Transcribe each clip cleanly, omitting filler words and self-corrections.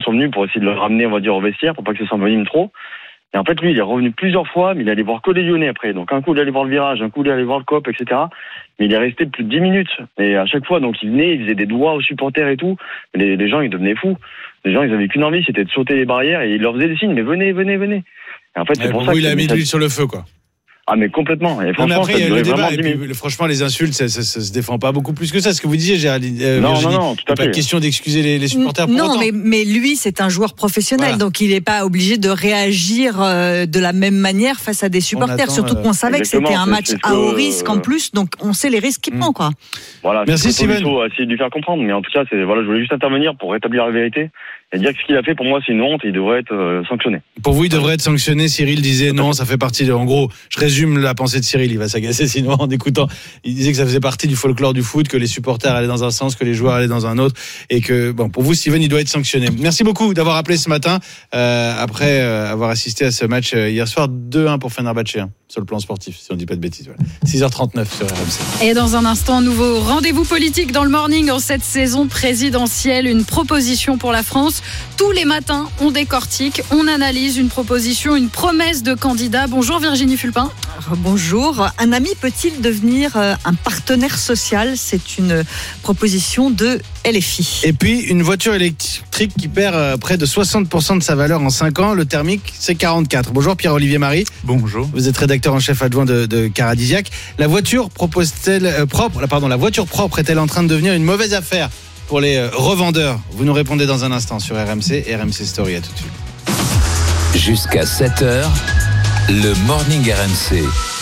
sont venus pour essayer de le ramener, on va dire, au vestiaire, pour pas que ça s'envenime trop. Et en fait, lui, il est revenu plusieurs fois, mais il allait voir que les Lyonnais après. Donc, un coup, il allait voir le virage, un coup, il allait voir le COP, etc. Mais il est resté plus de 10 minutes. Et à chaque fois, donc, il venait, il faisait des doigts aux supporters et tout. Les gens, ils devenaient fous. Les gens, ils avaient qu'une envie, c'était de sauter les barrières et il leur faisait des signes, mais venez. Et en fait, c'est pour ça il a mis de l'huile sur le feu, quoi. Ah, mais complètement. Et franchement, après, il y a le débat. Et puis, franchement, les insultes, ça se défend pas beaucoup plus que ça. Ce que vous disiez, Géraldine. Non, tout à fait. Pas question d'excuser les supporters pour autant. Non, mais lui, c'est un joueur professionnel, voilà. donc il n'est pas obligé de réagir de la même manière face à des supporters. Surtout qu'on savait que c'était un match à haut risque en plus, donc on sait les risques qu'il prend, quoi. Voilà. Merci, Steven. Il faut essayer de lui faire comprendre, mais en tout cas, je voulais juste intervenir pour rétablir la vérité. Et dire que ce qu'il a fait, pour moi, c'est une honte et il devrait être sanctionné. Pour vous, il devrait être sanctionné. Cyril disait non, ça fait partie de... En gros, je résume la pensée de Cyril, il va s'agacer sinon en écoutant. Il disait que ça faisait partie du folklore du foot, que les supporters allaient dans un sens, que les joueurs allaient dans un autre. Et que, bon, pour vous, Steven, il doit être sanctionné. Merci beaucoup d'avoir appelé ce matin, après avoir assisté à ce match hier soir. 2-1 pour Fenerbahçe, sur le plan sportif, si on ne dit pas de bêtises. Voilà. 6h39 sur RMC. Et dans un instant, nouveau rendez-vous politique dans le Morning en cette saison présidentielle. Une proposition pour la France. Tous les matins, on décortique, on analyse une proposition, une promesse de candidat. Bonjour Virginie Fulpin. Bonjour. Un ami peut-il devenir un partenaire social ? C'est une proposition de LFI. Et puis, une voiture électrique qui perd près de 60% de sa valeur en 5 ans. Le thermique, c'est 44. Bonjour Pierre-Olivier Marie. Bonjour. Vous êtes rédacteur en chef adjoint de Caradisiac. La voiture propre est-elle en train de devenir une mauvaise affaire pour les revendeurs? Vous nous répondez dans un instant sur RMC et RMC Story. À tout de suite. Jusqu'à 7h, le Morning RMC.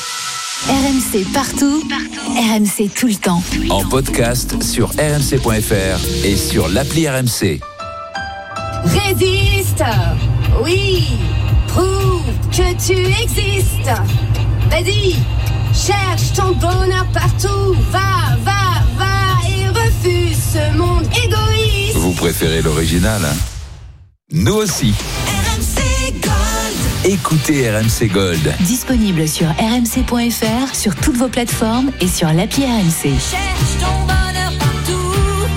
RMC partout, RMC tout le temps. En podcast sur rmc.fr et sur l'appli RMC. Résiste, oui, prouve que tu existes. Vas-y, cherche ton bonheur partout, va et refuse ce monde égoïste. Vous préférez l'original, hein? Nous aussi. RMC Gold. Écoutez RMC Gold. Disponible sur rmc.fr, sur toutes vos plateformes et sur l'appli RMC. Cherche ton bonheur partout,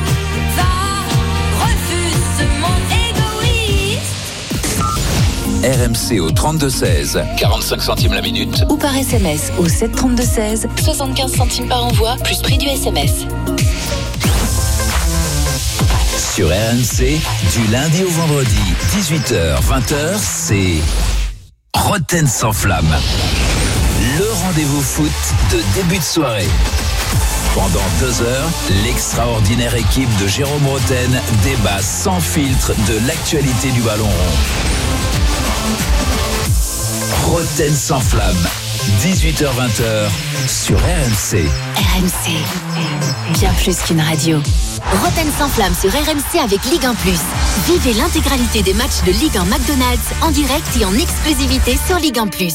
va, refuse ce monde égoïste. RMC au 32-16, 45 centimes la minute. Ou par SMS au 732-16, 75 centimes par envoi, plus prix du SMS. Sur RMC, du lundi au vendredi, 18h-20h, c'est Roten sans flamme. Le rendez-vous foot de début de soirée. Pendant 2 heures, l'extraordinaire équipe de Jérôme Roten débat sans filtre de l'actualité du ballon rond. Roten sans flamme, 18h-20h sur RMC. RMC, bien plus qu'une radio. Roten sans flamme sur RMC avec Ligue 1+. Vivez l'intégralité des matchs de Ligue 1 McDonald's en direct et en exclusivité sur Ligue 1+.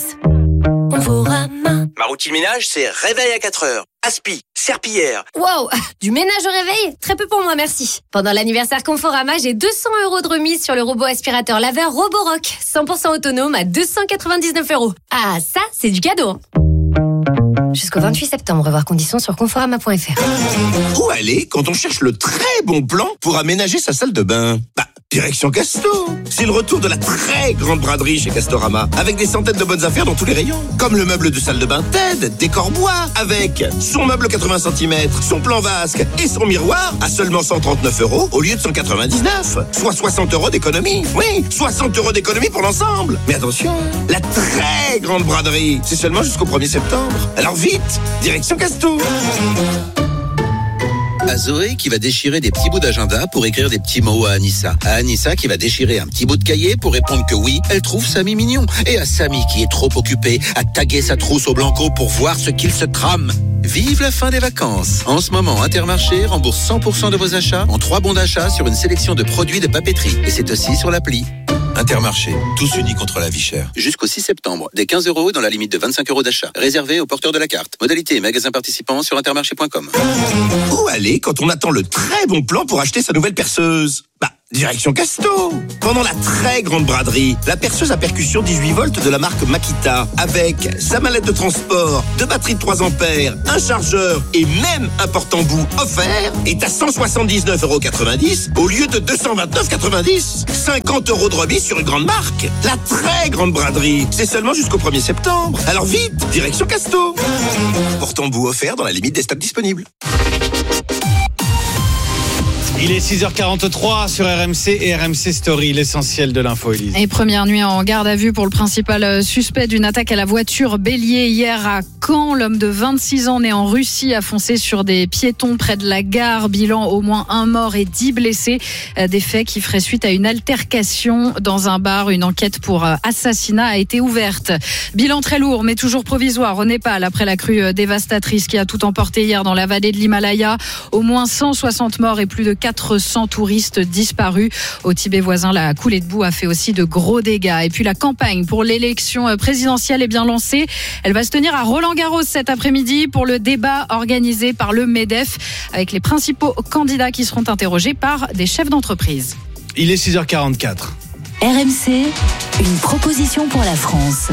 Ma routine ménage, c'est réveil à 4h, aspi, serpillière. Wow, du ménage au réveil ? Très peu pour moi, merci. Pendant l'anniversaire Conforama, j'ai 200 € de remise sur le robot aspirateur laveur Roborock, 100% autonome à 299 €. Ah, ça, c'est du cadeau, hein. Jusqu'au 28 septembre, voir conditions sur conforama.fr. Où aller quand on cherche le très bon plan pour aménager sa salle de bain ? Direction Casto. C'est le retour de la très grande braderie chez Castorama, avec des centaines de bonnes affaires dans tous les rayons. Comme le meuble de salle de bain Ted, décor bois, avec son meuble 80 cm, son plan vasque et son miroir à seulement 139 € au lieu de 199. Soit 60 € d'économie. Oui, 60 € d'économie pour l'ensemble. Mais attention, la très grande braderie, c'est seulement jusqu'au 1er septembre. Alors vite, direction Casto. À Zoé qui va déchirer des petits bouts d'agenda pour écrire des petits mots à Anissa. À Anissa qui va déchirer un petit bout de cahier pour répondre que oui, elle trouve Samy mignon. Et à Samy qui est trop occupé à taguer sa trousse au blanco pour voir ce qu'il se trame. Vive la fin des vacances. En ce moment, Intermarché rembourse 100% de vos achats en 3 bons d'achat sur une sélection de produits de papeterie. Et c'est aussi sur l'appli. Intermarché, tous unis contre la vie chère. Jusqu'au 6 septembre, des 15 € dans la limite de 25 € d'achat. Réservé aux porteurs de la carte. Modalité et magasins participants sur intermarché.com. Où aller quand on attend le très bon plan pour acheter sa nouvelle perceuse ? direction Casto. Pendant la très grande braderie, la perceuse à percussion 18 volts de la marque Makita, avec sa mallette de transport, 2 batteries de 3 ampères, un chargeur et même un porte-embout offert, est à 179,90 € au lieu de 229,90 €. 50 € de remise sur une grande marque. La très grande braderie, c'est seulement jusqu'au 1er septembre. Alors vite, direction Casto. Porte-embout offert dans la limite des stocks disponibles. Il est 6h43 sur RMC et RMC Story, l'essentiel de l'info, Élise. Et première nuit en garde à vue pour le principal suspect d'une attaque à la voiture bélier hier à Caen. L'homme de 26 ans né en Russie a foncé sur des piétons près de la gare. Bilan, au moins 1 mort et 10 blessés. Des faits qui feraient suite à une altercation dans un bar. Une enquête pour assassinat a été ouverte. Bilan très lourd mais toujours provisoire au Népal après la crue dévastatrice qui a tout emporté hier dans la vallée de l'Himalaya. Au moins 160 morts et plus de 400 touristes disparus. Au Tibet voisin, la coulée de boue a fait aussi de gros dégâts. Et puis la campagne pour l'élection présidentielle est bien lancée. Elle va se tenir à Roland-Garros cet après-midi pour le débat organisé par le MEDEF avec les principaux candidats qui seront interrogés par des chefs d'entreprise. Il est 6h44. RMC, une proposition pour la France.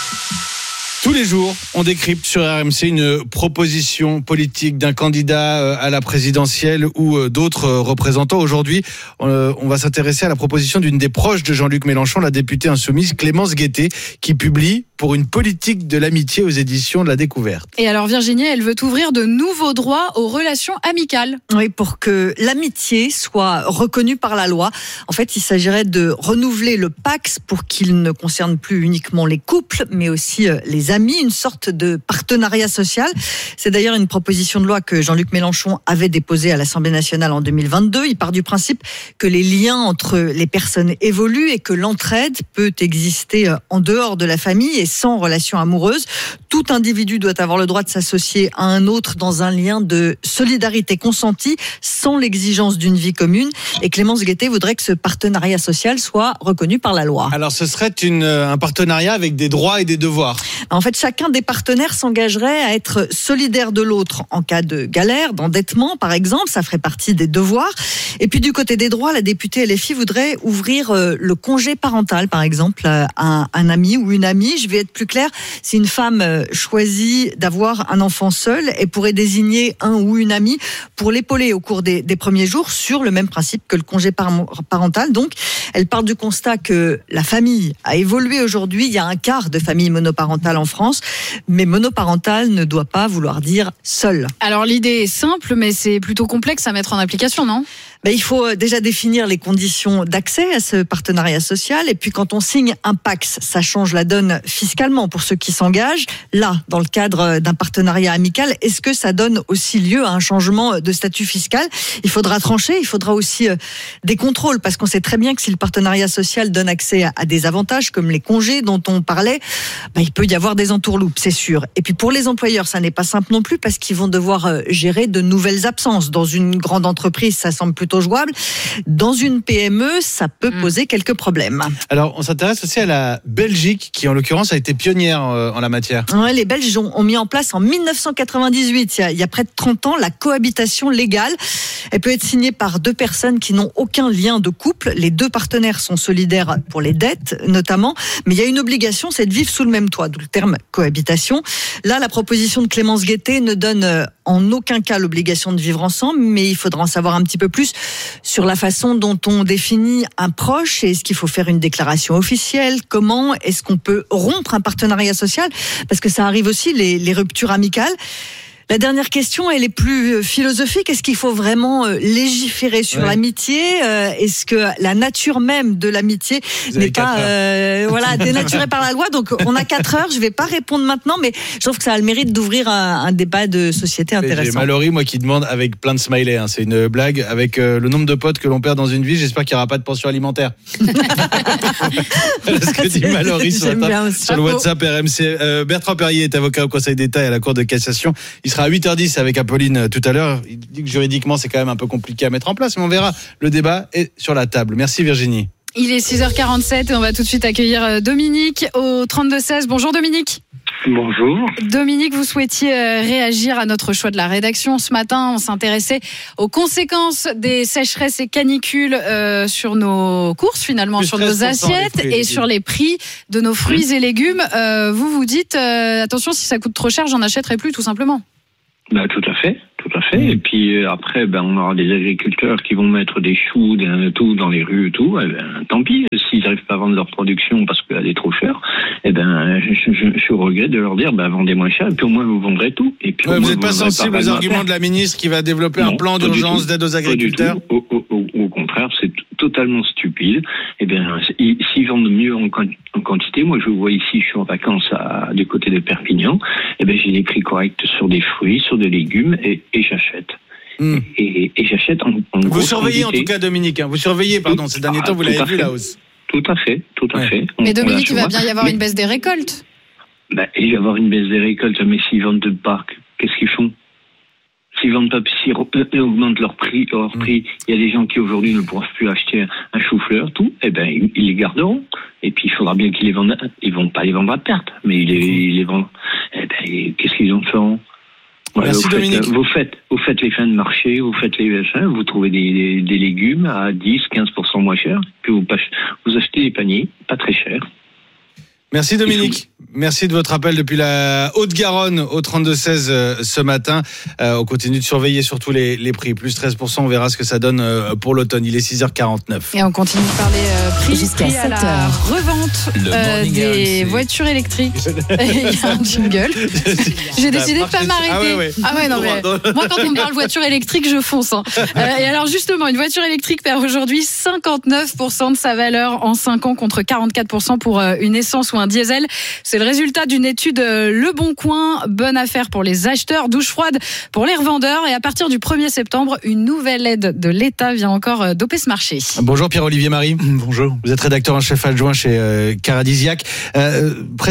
Tous les jours, on décrypte sur RMC une proposition politique d'un candidat à la présidentielle ou d'autres représentants. Aujourd'hui, on va s'intéresser à la proposition d'une des proches de Jean-Luc Mélenchon, la députée insoumise Clémence Guettet, qui publie pour une politique de l'amitié aux éditions de La Découverte. Et alors Virginie, elle veut ouvrir de nouveaux droits aux relations amicales. Oui, pour que l'amitié soit reconnue par la loi. En fait, il s'agirait de renouveler le Pacs pour qu'il ne concerne plus uniquement les couples, mais aussi les amis, une sorte de partenariat social. C'est d'ailleurs une proposition de loi que Jean-Luc Mélenchon avait déposée à l'Assemblée nationale en 2022. Il part du principe que les liens entre les personnes évoluent et que l'entraide peut exister en dehors de la famille et sans relation amoureuse. Tout individu doit avoir le droit de s'associer à un autre dans un lien de solidarité consentie sans l'exigence d'une vie commune. Et Clémence Guettet voudrait que ce partenariat social soit reconnu par la loi. Alors ce serait un partenariat avec des droits et des devoirs. En fait, chacun des partenaires s'engagerait à être solidaire de l'autre en cas de galère, d'endettement par exemple, ça ferait partie des devoirs. Et puis du côté des droits, la députée LFI voudrait ouvrir le congé parental par exemple à un ami ou une amie. Je vais être plus clair, si une femme choisit d'avoir un enfant seul, elle pourrait désigner un ou une amie pour l'épauler au cours des premiers jours sur le même principe que le congé parental. Donc, elle part du constat que la famille a évolué aujourd'hui. Il y a un quart de familles monoparentales en France, mais monoparental ne doit pas vouloir dire seul. Alors l'idée est simple, mais c'est plutôt complexe à mettre en application, non ? Il faut déjà définir les conditions d'accès à ce partenariat social. Et puis quand on signe un Pacs, ça change la donne fiscalement pour ceux qui s'engagent. Là, dans le cadre d'un partenariat amical, est-ce que ça donne aussi lieu à un changement de statut fiscal ? Il faudra trancher, il faudra aussi des contrôles, parce qu'on sait très bien que si le partenariat social donne accès à des avantages comme les congés dont on parlait, il peut y avoir des entourloupes, c'est sûr. Et puis pour les employeurs, ça n'est pas simple non plus, parce qu'ils vont devoir gérer de nouvelles absences. Dans une grande entreprise, ça semble plutôt jouable. Dans une PME, ça peut poser quelques problèmes. Alors, on s'intéresse aussi à la Belgique, qui en l'occurrence a été pionnière en la matière. Ouais, les Belges ont mis en place en 1998, il y a près de 30 ans, la cohabitation légale. Elle peut être signée par 2 personnes qui n'ont aucun lien de couple. Les 2 partenaires sont solidaires pour les dettes, notamment. Mais il y a une obligation, c'est de vivre sous le même toit, d'où le terme cohabitation. Là, la proposition de Clémence Guettet ne donne en aucun cas l'obligation de vivre ensemble, mais il faudra en savoir un petit peu plus sur la façon dont on définit un proche. Est-ce qu'il faut faire une déclaration officielle ? Comment est-ce qu'on peut rompre un partenariat social ? Parce que ça arrive aussi, les ruptures amicales. La dernière question, elle est plus philosophique. Est-ce qu'il faut vraiment légiférer sur l'amitié ? Est-ce que la nature même de l'amitié n'est pas dénaturée par la loi ? Donc on a 4 heures. Je vais pas répondre maintenant, mais je trouve que ça a le mérite d'ouvrir un débat de société intéressant. J'ai Mallory, moi, qui demande avec plein de smileys. C'est une blague avec le nombre de potes que l'on perd dans une vie. J'espère qu'il n'y aura pas de pension alimentaire. C'est ce que dit Mallory sur le WhatsApp RMC. Bertrand Perrier est avocat au Conseil d'État et à la Cour de cassation. Il sera à 8h10 avec Apolline tout à l'heure. Il dit que juridiquement, c'est quand même un peu compliqué à mettre en place, mais on verra. Le débat est sur la table. Merci Virginie. Il est 6h47 et on va tout de suite accueillir Dominique au 32-16. Bonjour Dominique. Bonjour. Dominique, vous souhaitiez réagir à notre choix de la rédaction. Ce matin, on s'intéressait aux conséquences des sécheresses et canicules sur nos courses, finalement, sur nos assiettes et sur les prix de nos fruits et légumes. Vous dites, attention, si ça coûte trop cher, j'en achèterai plus, tout simplement. Tout à fait. Et puis après, on aura des agriculteurs qui vont mettre des choux, tout dans les rues, tout. Tant pis, s'ils n'arrivent pas à vendre leur production parce qu'elle est trop chère, je regrette de leur dire, vendez moins cher, et puis au moins vous vendrez tout. Et puis vous n'êtes pas sensible aux arguments de la ministre qui va développer un plan d'urgence d'aide aux agriculteurs? Au contraire, c'est totalement stupide. S'ils vendent mieux en quantité, moi je vois ici, je suis en vacances du côté de Perpignan, j'ai des prix corrects sur des fruits, sur des légumes, et j'achète. Et j'achète en Vous surveillez quantité. En tout cas, Dominique, vous surveillez, ces derniers temps, vous l'avez vu la hausse. Tout à fait. Mais Dominique, il va bien y avoir une baisse des récoltes. Il va y avoir une baisse des récoltes, mais s'ils vendent de qu'est-ce qu'ils font? S'ils vendent pas, s'ils augmentent leur prix, il y a des gens qui aujourd'hui ne pourront plus acheter un chou-fleur, tout, ils les garderont. Et puis il faudra bien qu'ils les vendent, ils vont pas les vendre à perte, mais ils les vendent. Qu'est-ce qu'ils en feront? Merci Dominique. Vous faites les fins de marché, vous faites les machins, vous trouvez des légumes à 10-15% moins cher, puis vous achetez des paniers, pas très chers. Merci Dominique. Merci de votre appel depuis la Haute-Garonne au 32-16 ce matin. On continue de surveiller surtout les prix. Plus 13%, on verra ce que ça donne pour l'automne. Il est 6h49. Et on continue de parler prix jusqu'à 7h. À la revente des voitures électriques. Il y a un jingle. J'ai décidé de ne pas m'arrêter. Moi, quand on me parle voiture électrique, je fonce. Et alors justement, une voiture électrique perd aujourd'hui 59% de sa valeur en 5 ans contre 44% pour une essence ou un diesel. C'est le résultat d'une étude Le Bon Coin. Bonne affaire pour les acheteurs, douche froide pour les revendeurs. Et à partir du 1er septembre, une nouvelle aide de l'État vient encore doper ce marché. Bonjour Pierre-Olivier Marie. Bonjour. Vous êtes rédacteur en chef adjoint chez Caradisiac. Près de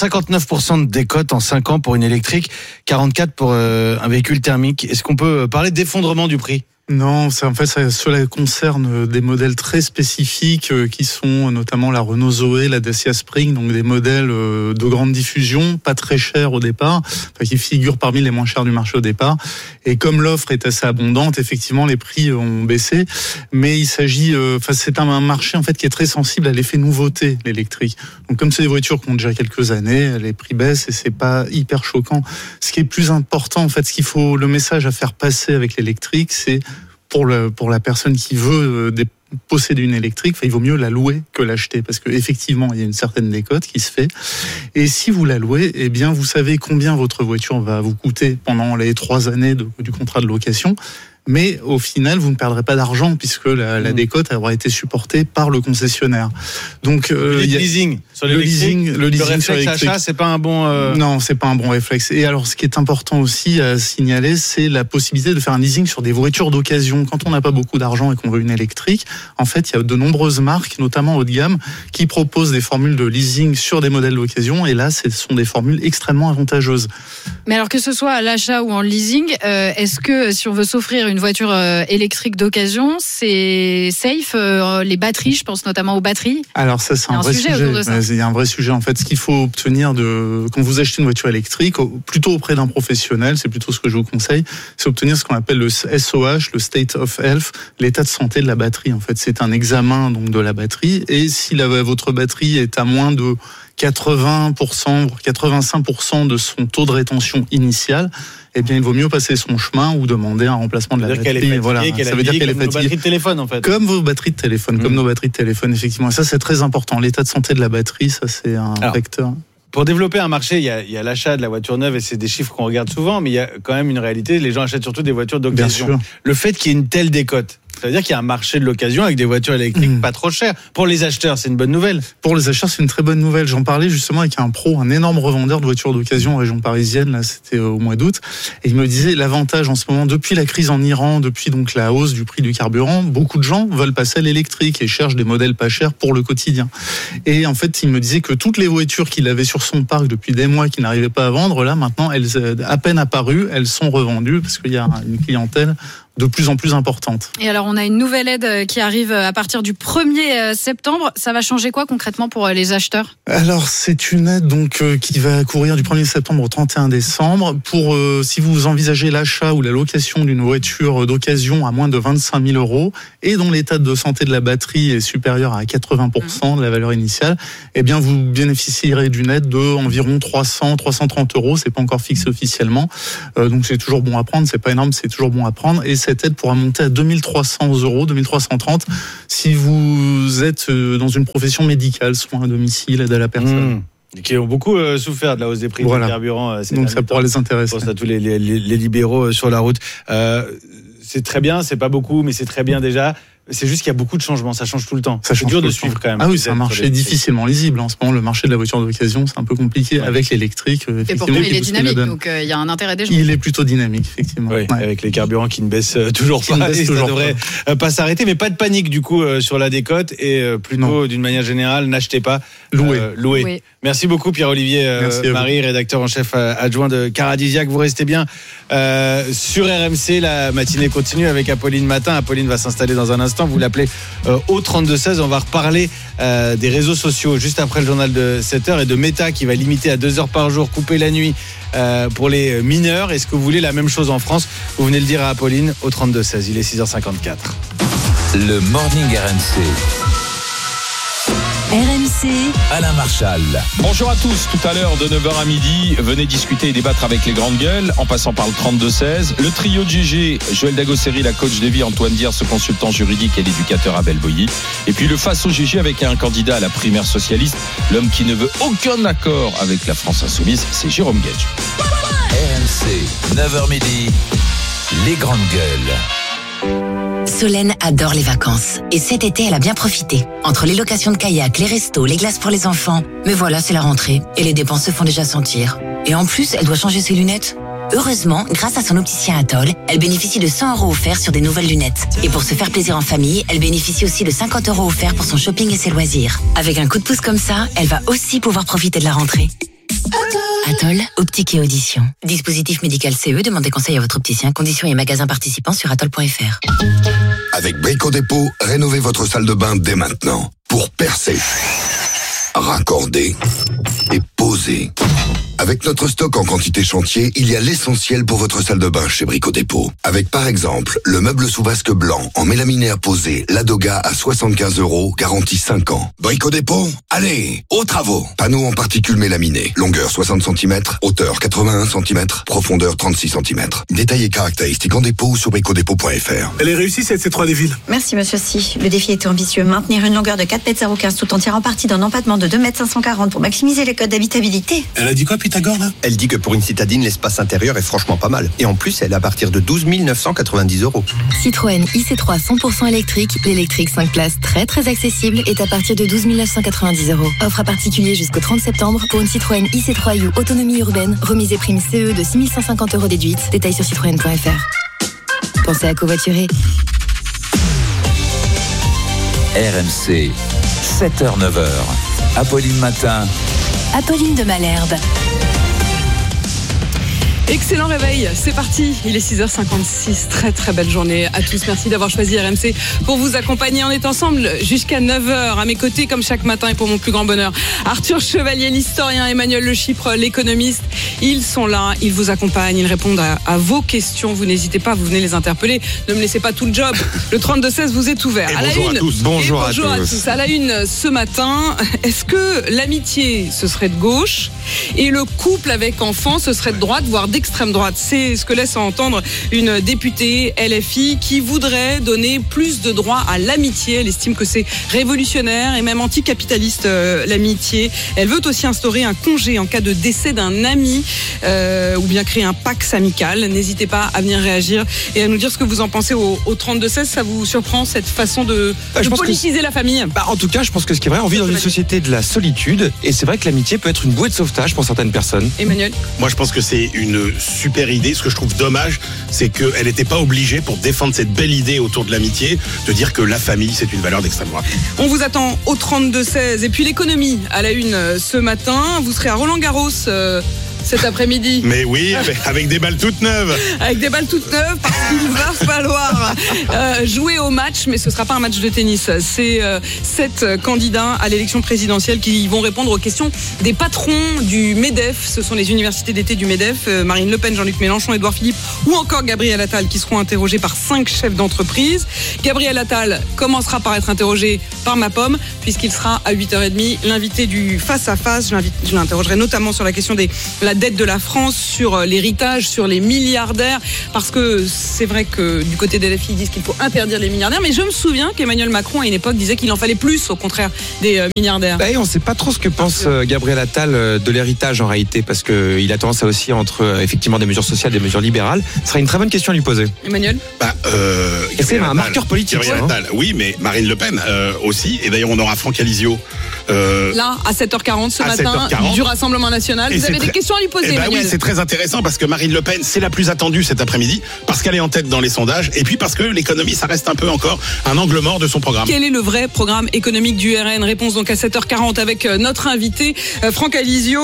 59% de décote en 5 ans pour une électrique, 44% pour un véhicule thermique. Est-ce qu'on peut parler d'effondrement du prix ? Non, cela concerne des modèles très spécifiques qui sont notamment la Renault Zoé, la Dacia Spring, donc des modèles de grande diffusion, pas très chers au départ, qui figurent parmi les moins chers du marché au départ. Et comme l'offre est assez abondante, effectivement, les prix ont baissé. Mais il s'agit, c'est un marché en fait qui est très sensible à l'effet nouveauté, l'électrique. Donc comme c'est des voitures qui ont déjà quelques années, les prix baissent et c'est pas hyper choquant. Ce qui est plus important, en fait, le message à faire passer avec l'électrique, c'est pour la personne qui veut posséder une électrique, il vaut mieux la louer que l'acheter parce que effectivement il y a une certaine décote qui se fait. Et si vous la louez, vous savez combien votre voiture va vous coûter pendant les 3 années du contrat de location. Mais au final, vous ne perdrez pas d'argent puisque la décote aura été supportée par le concessionnaire. Donc, le leasing sur le leasing sur l'électrique, achat, c'est pas un bon. Non, c'est pas un bon réflexe. Et alors, ce qui est important aussi à signaler, c'est la possibilité de faire un leasing sur des voitures d'occasion. Quand on n'a pas beaucoup d'argent et qu'on veut une électrique, en fait, il y a de nombreuses marques, notamment haut de gamme, qui proposent des formules de leasing sur des modèles d'occasion. Et là, ce sont des formules extrêmement avantageuses. Mais alors que ce soit à l'achat ou en leasing, est-ce que si on veut s'offrir une voiture électrique d'occasion, c'est safe, les batteries, je pense notamment aux batteries. Alors ça, c'est un vrai sujet. Il y a un vrai sujet en fait. Ce qu'il faut obtenir quand vous achetez une voiture électrique, plutôt auprès d'un professionnel, c'est plutôt ce que je vous conseille, c'est obtenir ce qu'on appelle le SOH, le State of Health, l'état de santé de la batterie. En fait, c'est un examen donc de la batterie et si votre batterie est à moins de 80%, 85% de son taux de rétention initial, il vaut mieux passer son chemin ou demander un remplacement de la batterie. Ça veut dire qu'elle est fatiguée. Comme nos batteries de téléphone, en fait. Comme vos batteries de téléphone, comme nos batteries de téléphone, effectivement. Et ça, c'est très important. L'état de santé de la batterie, ça, c'est un vecteur. Pour développer un marché, il y a l'achat de la voiture neuve et c'est des chiffres qu'on regarde souvent, mais il y a quand même une réalité. Les gens achètent surtout des voitures d'occasion. Le fait qu'il y ait une telle décote, ça veut dire qu'il y a un marché de l'occasion avec des voitures électriques pas trop chères. Pour les acheteurs, c'est une bonne nouvelle. Pour les acheteurs, c'est une très bonne nouvelle. J'en parlais justement avec un énorme revendeur de voitures d'occasion en région parisienne. Là, c'était au mois d'août. Et il me disait l'avantage en ce moment, depuis la crise en Iran, depuis donc la hausse du prix du carburant, beaucoup de gens veulent passer à l'électrique et cherchent des modèles pas chers pour le quotidien. Et en fait, il me disait que toutes les voitures qu'il avait sur son parc depuis des mois qu'il n'arrivait pas à vendre, là maintenant, elles à peine apparues, elles sont revendues parce qu'il y a une clientèle de plus en plus importante. Et alors, on a une nouvelle aide qui arrive à partir du 1er septembre. Ça va changer quoi concrètement pour les acheteurs ? Alors, c'est une aide donc qui va courir du 1er septembre au 31 décembre. Pour si vous envisagez l'achat ou la location d'une voiture d'occasion à moins de 25 000 euros et dont l'état de santé de la batterie est supérieur à 80% de la valeur initiale, eh bien, vous bénéficierez d'une aide de environ 330 euros. C'est pas encore fixé officiellement. Donc, c'est toujours bon à prendre. C'est pas énorme, c'est toujours bon à prendre. Et cette aide pourra monter à 2300 euros, 2330 si vous êtes dans une profession médicale, soins à domicile, aide à la personne. Qui ont beaucoup souffert de la hausse des prix du carburant. Donc ça pourra les intéresser. Je pense à tous les libéraux sur la route. C'est très bien, c'est pas beaucoup, mais c'est très bien déjà. C'est juste qu'il y a beaucoup de changements, ça change tout le temps. C'est dur de suivre quand même. Ah oui, c'est un marché difficilement lisible. En ce moment, le marché de la voiture d'occasion, c'est un peu compliqué avec l'électrique. Et pourtant, il est dynamique, donc il y a un intérêt des gens. Il est plutôt dynamique, effectivement. Oui, avec les carburants qui ne baissent toujours pas. Ça devrait pas s'arrêter, mais pas de panique du coup sur la décote et plutôt d'une manière générale, n'achetez pas, louez. Oui. Merci beaucoup Pierre-Olivier Marie, rédacteur en chef adjoint de Caradisiac. Vous restez bien sur RMC, la matinée continue avec Apolline Matin. Apolline va s'installer dans un instant. Vous l'appelez au 32-16. On va reparler des réseaux sociaux juste après le journal de 7h et de Meta qui va limiter à 2 heures par jour, couper la nuit pour les mineurs. Est-ce que vous voulez la même chose en France ? Vous venez le dire à Apolline au 32-16. Il est 6h54. Le Morning RMC. RMC, Alain Marchal. Bonjour à tous, tout à l'heure de 9h à midi, venez discuter et débattre avec les grandes gueules en passant par le 32-16. Le trio de GG, Joël Dagosseri, la coach de vie, Antoine Diers, ce consultant juridique et l'éducateur Abel Boilly. Et puis le face au GG avec un candidat à la primaire socialiste, l'homme qui ne veut aucun accord avec la France insoumise, c'est Jérôme Gage. RMC, 9h midi, les grandes gueules. Solène adore les vacances. Et cet été, elle a bien profité. Entre les locations de kayak, les restos, les glaces pour les enfants. Mais voilà, c'est la rentrée. Et les dépenses se font déjà sentir. Et en plus, elle doit changer ses lunettes. Heureusement, grâce à son opticien Atoll, elle bénéficie de 100 € offerts sur des nouvelles lunettes. Et pour se faire plaisir en famille, elle bénéficie aussi de 50 € offerts pour son shopping et ses loisirs. Avec un coup de pouce comme ça, elle va aussi pouvoir profiter de la rentrée. Atoll, optique et audition. Dispositif médical CE, demandez conseil à votre opticien. Conditions et magasins participants sur atoll.fr. Avec Brico Dépôt, rénovez votre salle de bain dès maintenant. Pour percer, raccorder et poser. Avec notre stock en quantité chantier, il y a l'essentiel pour votre salle de bain chez Brico Dépôt. Avec par exemple, le meuble sous vasque blanc en mélaminaire posé, Ladoga à 75 €, garantie 5 ans. Brico Dépôt, allez, aux travaux. Panneaux en particules mélaminées, longueur 60 cm, hauteur 81 cm, profondeur 36 cm. Détails et caractéristiques en dépôt ou sur bricodépôt.fr. Elle est réussie cette C3 des villes. Merci monsieur Si. Le défi était ambitieux. Maintenir une longueur de 4,015 m tout en tirant parti d'un empattement de 2,540 m pour maximiser les codes d'habitabilité. Elle a dit quoi Pythagore là ? Elle dit que pour une citadine, l'espace intérieur est franchement pas mal. Et en plus, elle est à partir de 12 990 €. Citroën IC3 100% électrique, l'électrique 5 places très accessible est à partir de 12 990 €. Offre à particulier jusqu'au 30 septembre pour une Citroën IC3 U autonomie urbaine, remise et prime CE de 6 150 € déduite. Détails sur citroën.fr. Pensez à covoiturer. RMC, 7h, 9h. Apolline Matin. Apolline de Malherbe. Excellent réveil, c'est parti, il est 6h56, très belle journée à tous, merci d'avoir choisi RMC pour vous accompagner. On est ensemble jusqu'à 9h, à mes côtés comme chaque matin et pour mon plus grand bonheur, Arthur Chevalier, l'historien, Emmanuel Le Chypre, l'économiste, ils sont là, ils vous accompagnent, ils répondent à vos questions, vous n'hésitez pas, vous venez les interpeller, ne me laissez pas tout le job, le 32-16 vous est ouvert. Et bonjour à tous. Bonjour à tous. À la une ce matin, est-ce que l'amitié ce serait de gauche et le couple avec enfants ce serait de droite, voire d'extrême droite? C'est ce que laisse entendre une députée LFI qui voudrait donner plus de droits à l'amitié. Elle estime que c'est révolutionnaire et même anticapitaliste l'amitié. Elle veut aussi instaurer un congé en cas de décès d'un ami ou bien créer un Pax amical. N'hésitez pas à venir réagir et à nous dire ce que vous en pensez au 32-16. Ça vous surprend cette façon de politiser la famille? En tout cas, je pense que ce qui est vrai, on vit dans une société de la solitude et c'est vrai que l'amitié peut être une bouée de sauvetage pour certaines personnes. Emmanuel? Moi, je pense que c'est une super idée. Ce que je trouve dommage, c'est qu'elle n'était pas obligée, pour défendre cette belle idée autour de l'amitié, de dire que la famille, c'est une valeur d'extrême droite. On vous attend au 32-16. Et puis l'économie à la une ce matin. Vous serez à Roland-Garros cet après-midi. Mais oui, avec des balles toutes neuves. Avec des balles toutes neuves, parce qu'il va falloir jouer au match, mais ce ne sera pas un match de tennis. C'est 7 candidats à l'élection présidentielle qui vont répondre aux questions des patrons du MEDEF. Ce sont les universités d'été du MEDEF, Marine Le Pen, Jean-Luc Mélenchon, Édouard Philippe ou encore Gabriel Attal, qui seront interrogés par 5 chefs d'entreprise. Gabriel Attal commencera par être interrogé par ma pomme, puisqu'il sera à 8h30 l'invité du face-à-face. Je l'interrogerai notamment sur la question de la dette de la France, sur l'héritage, sur les milliardaires, parce que c'est vrai que du côté des LFI, ils disent qu'il faut interdire les milliardaires, mais je me souviens qu'Emmanuel Macron à une époque disait qu'il en fallait plus, au contraire des milliardaires. On ne sait pas trop ce que pense Gabriel Attal de l'héritage en réalité, parce qu'il a tendance à aussi entre effectivement des mesures sociales, des mesures libérales. Ce sera une très bonne question à lui poser. Emmanuel ? C'est un marqueur politique. Gabriel Attal, oui, mais Marine Le Pen aussi. Et d'ailleurs, on aura Franck Alizio. Là, à 7h40 ce matin, 7h40. Du Rassemblement National. Vous avez des questions à lui poser, Emmanuel ? Oui, c'est très intéressant parce que Marine Le Pen, c'est la plus attendue cet après-midi, parce qu'elle est en tête dans les sondages, et puis parce que l'économie, ça reste un peu encore un angle mort de son programme. Quel est le vrai programme économique du RN ? Réponse donc à 7h40 avec notre invité, Franck Alizio,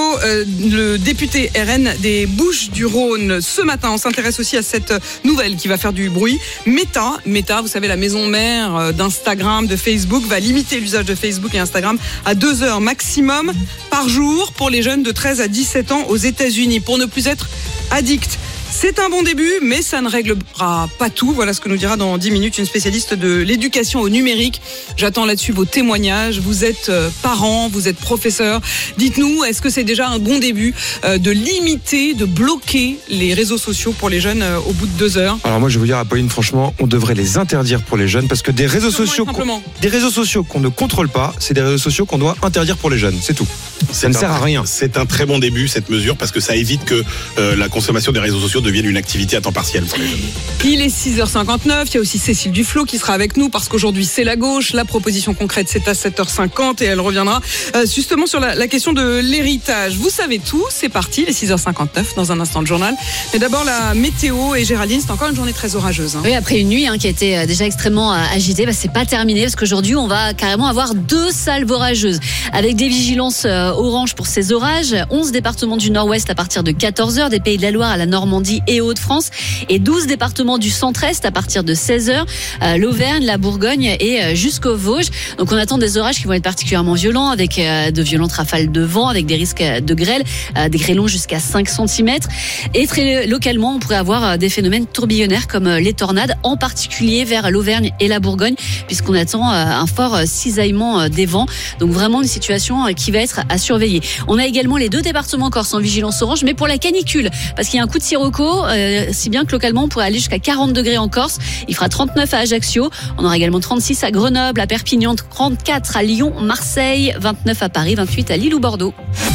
le député RN des Bouches-du-Rhône. Ce matin, on s'intéresse aussi à cette nouvelle qui va faire du bruit. Meta, vous savez, la maison mère d'Instagram, de Facebook, va limiter l'usage de Facebook et Instagram à 2 heures maximum par jour pour les jeunes de 13 à 17 ans aux États-Unis, pour ne plus être addicts. C'est un bon début, mais ça ne réglera pas tout. Voilà ce que nous dira dans 10 minutes une spécialiste de l'éducation au numérique. J'attends là-dessus vos témoignages. Vous êtes parents, vous êtes professeurs. Dites-nous, est-ce que c'est déjà un bon début de limiter, de bloquer les réseaux sociaux pour les jeunes au bout de 2 heures ? Alors moi, je vais vous dire, Apolline, franchement, on devrait les interdire pour les jeunes, parce que des réseaux sociaux qu'on ne contrôle pas, c'est des réseaux sociaux qu'on doit interdire pour les jeunes. C'est tout. Ça ne sert à rien. C'est un très bon début, cette mesure, parce que ça évite que la consommation des réseaux sociaux devienne une activité à temps partiel pour les jeunes. Il est 6h59, il y a aussi Cécile Duflot qui sera avec nous, parce qu'aujourd'hui c'est la gauche. La proposition concrète, c'est à 7h50 et elle reviendra justement sur la question de l'héritage. Vous savez tout, c'est parti, les 6h59 dans un instant de journal. Mais d'abord la météo, et Géraldine, c'est encore une journée très orageuse. Oui, après une nuit qui a été déjà extrêmement agitée, c'est pas terminé, parce qu'aujourd'hui on va carrément avoir 2 salves orageuses, avec des vigilances orange pour ces orages. 11 départements du nord-ouest à partir de 14h, des Pays de la Loire à la Normandie et Hauts-de-France, et 12 départements du centre-est à partir de 16h, l'Auvergne, la Bourgogne et jusqu'aux Vosges. Donc on attend des orages qui vont être particulièrement violents, avec de violentes rafales de vent, avec des risques de grêle, des grêlons jusqu'à 5 cm. Et très localement, on pourrait avoir des phénomènes tourbillonnaires comme les tornades, en particulier vers l'Auvergne et la Bourgogne, puisqu'on attend un fort cisaillement des vents. Donc vraiment une situation qui va être à surveiller. On a également les 2 départements corse en vigilance orange, mais pour la canicule, parce qu'il y a un coup de sirocco, si bien que localement on pourrait aller jusqu'à 40 degrés en Corse. Il fera 39 à Ajaccio. On aura également 36 à Grenoble, à Perpignan, 34 à Lyon, Marseille, 29 à Paris, 28 à Lille ou Bordeaux.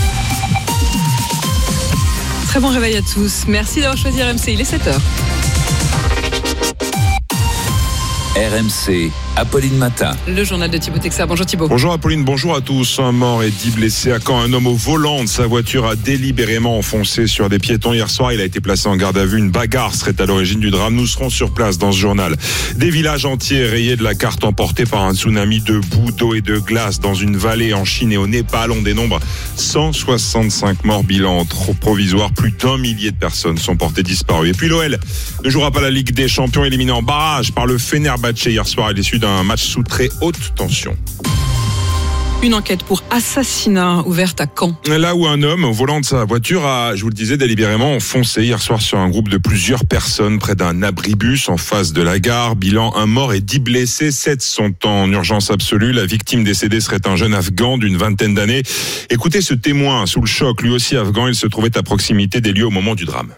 Très bon réveil à tous. Merci d'avoir choisi RMC. Il est 7h. RMC, Apolline Matin. Le journal de Thibaut Texer. Bonjour Thibaut. Bonjour Apolline, bonjour à tous. Un mort et 10 blessés à Caen. Un homme au volant de sa voiture a délibérément enfoncé sur des piétons hier soir. Il a été placé en garde à vue. Une bagarre serait à l'origine du drame. Nous serons sur place dans ce journal. Des villages entiers rayés de la carte, emportés par un tsunami de boue, d'eau et de glace dans une vallée en Chine et au Népal. On dénombre 165 morts, bilan provisoire. Plus d'1 millier de personnes sont portées disparues. Et puis l'OL ne jouera pas la Ligue des Champions, éliminé en barrage par le Fenerbahçe hier soir à l'issue d'un match sous très haute tension. Une enquête pour assassinat ouverte à Caen. Là où un homme au volant de sa voiture a, je vous le disais, délibérément foncé hier soir sur un groupe de plusieurs personnes près d'un abribus en face de la gare. Bilan, 1 mort et 10 blessés. 7 sont en urgence absolue. La victime décédée serait un jeune Afghan d'une vingtaine d'années. Écoutez ce témoin sous le choc, lui aussi Afghan. Il se trouvait à proximité des lieux au moment du drame.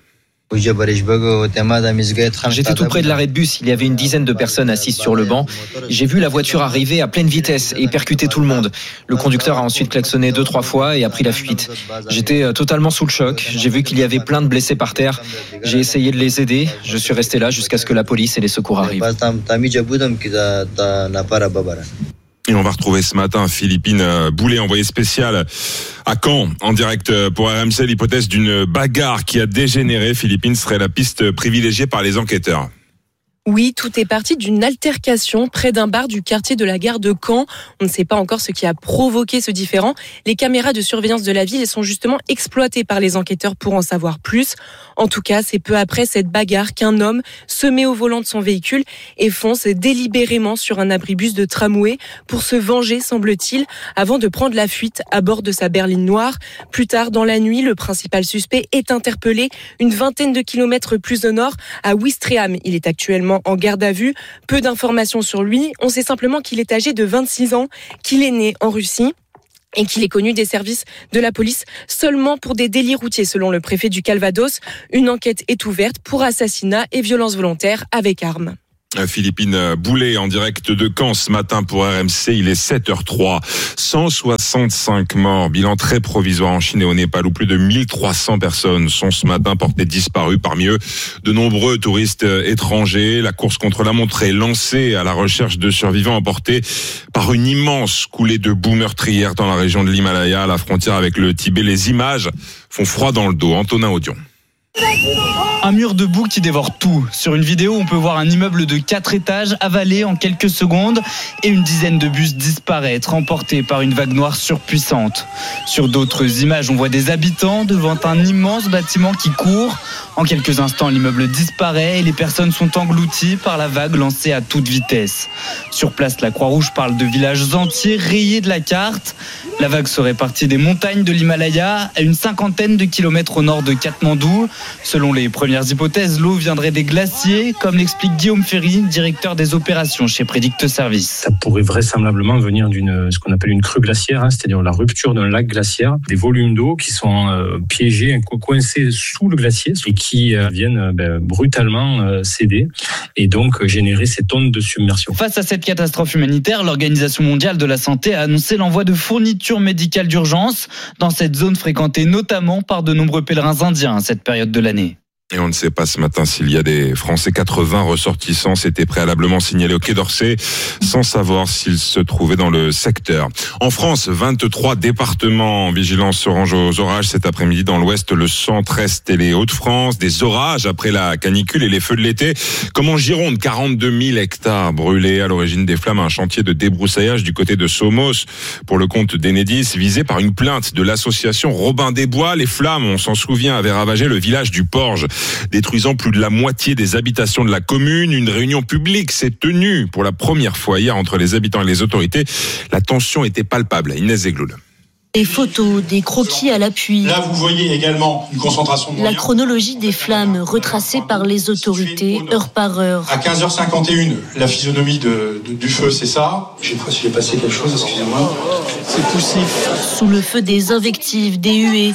J'étais tout près de l'arrêt de bus, il y avait une dizaine de personnes assises sur le banc. J'ai vu la voiture arriver à pleine vitesse et percuter tout le monde. Le conducteur a ensuite klaxonné 2-3 fois et a pris la fuite. J'étais totalement sous le choc, j'ai vu qu'il y avait plein de blessés par terre. J'ai essayé de les aider, je suis resté là jusqu'à ce que la police et les secours arrivent. Et on va retrouver ce matin Philippine Boulet, envoyée spéciale à Caen, en direct pour RMC. L'hypothèse d'une bagarre qui a dégénéré, Philippine, serait la piste privilégiée par les enquêteurs. Oui, tout est parti d'une altercation près d'un bar du quartier de la gare de Caen. On ne sait pas encore ce qui a provoqué ce différend. Les caméras de surveillance de la ville sont justement exploitées par les enquêteurs pour en savoir plus. En tout cas, c'est peu après cette bagarre qu'un homme se met au volant de son véhicule et fonce délibérément sur un abribus de tramway pour se venger, semble-t-il, avant de prendre la fuite à bord de sa berline noire. Plus tard dans la nuit, le principal suspect est interpellé une vingtaine de kilomètres plus au nord, à Ouistreham. Il est actuellement en garde à vue. Peu d'informations sur lui. On sait simplement qu'il est âgé de 26 ans, qu'il est né en Russie et qu'il est connu des services de la police seulement pour des délits routiers, selon le préfet du Calvados. Une enquête est ouverte pour assassinat et violence volontaire avec arme. Philippine Boulet en direct de Caen ce matin pour RMC, il est 7h03. 165 morts, bilan très provisoire en Chine et au Népal où plus de 1300 personnes sont ce matin portées disparues. Parmi eux, de nombreux touristes étrangers. La course contre la montre est lancée à la recherche de survivants emportés par une immense coulée de boue meurtrière dans la région de l'Himalaya, à la frontière avec le Tibet. Les images font froid dans le dos. Antonin Audion. Un mur de boue qui dévore tout. Sur une vidéo, on peut voir un immeuble de 4 étages avalé en quelques secondes et une dizaine de bus disparaître, emportés par une vague noire surpuissante. Sur d'autres images, on voit des habitants devant un immense bâtiment qui court. En quelques instants, l'immeuble disparaît et les personnes sont englouties par la vague lancée à toute vitesse. Sur place, la Croix-Rouge parle de villages entiers rayés de la carte. La vague serait partie des montagnes de l'Himalaya à une 50aine de kilomètres au nord de Katmandou. Selon les premières hypothèses, l'eau viendrait des glaciers, comme l'explique Guillaume Ferry, directeur des opérations chez Prédicte Service. Ça pourrait vraisemblablement venir d'une ce qu'on appelle une crue glaciaire, c'est-à-dire la rupture d'un lac glaciaire, des volumes d'eau qui sont piégés, coincés sous le glacier et qui viennent brutalement céder et donc générer ces tonnes de submersion. Face à cette catastrophe humanitaire, l'Organisation mondiale de la santé a annoncé l'envoi de fournitures médicales d'urgence dans cette zone fréquentée notamment par de nombreux pèlerins indiens à cette période de l'année. Et on ne sait pas ce matin s'il y a des Français. 80 ressortissants s'étaient préalablement signalés au Quai d'Orsay sans savoir s'ils se trouvaient dans le secteur. En France, 23 départements en vigilance orange aux orages cet après-midi dans l'ouest, le centre-est et les Hauts-de-France. Des orages après la canicule et les feux de l'été. Comme en Gironde, 42 000 hectares brûlés à l'origine des flammes. Un chantier de débroussaillage du côté de Somos pour le compte d'Enedis, visé par une plainte de l'association Robin des Bois. Les flammes, on s'en souvient, avaient ravagé le village du Porge, détruisant plus de la moitié des habitations de la commune. Une réunion publique s'est tenue pour la première fois hier entre les habitants et les autorités. La tension était palpable. Inès Zegloul. Des photos, des croquis à l'appui. Là, vous voyez également une concentration de la chronologie des flammes retracée par les autorités heure par heure. À 15h51, la physionomie du feu, c'est ça. Je ne sais pas si j'ai passé quelque chose, excusez-moi. C'est poussif. Sous le feu des invectives, des huées.